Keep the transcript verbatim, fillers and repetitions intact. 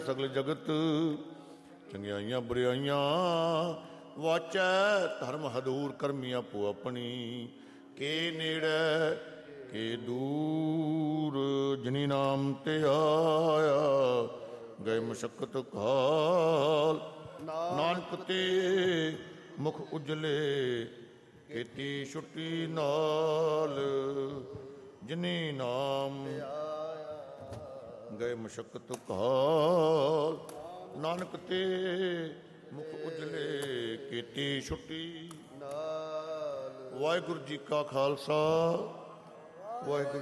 ਸਗਲ ਜਗਤ ਚੰਗਿਆਈਆਂ ਬੁਰਾਈਆਂ ਵਾਚੈ ਧਰਮ ਹਦੂਰ ਕਰਮੀ ਆਪੋ ਆਪਣੀ ਕੇ ਨੇੜੇ ਕੇ ਦੂਰ ਜਿਨੀ ਨਾਮ ਤੇ ਆਇਆ ਗਏ ਮੁਸ਼ੱਕਤ ਕਾਲ ਨਾਨਕ ਤੇ ਮੁਖ ਉਜਲੇ ਕੀਤੀ ਛੁੱਟੀ ਨਾਲ ਜਿਨੀ ਨਾਮ ਗਏ ਮੁਸ਼ੱਕਤ ਕਾਲ ਨਾਨਕ ਤੇ ਮੁਖ ਉਜਲੇ ਕੀਤੀ ਛੁੱਟੀ ਨਾਲ। ਵਾਹਿਗੁਰੂ ਜੀ ਕਾ ਖਾਲਸਾ ਵਾਹਿਗੁਰੂ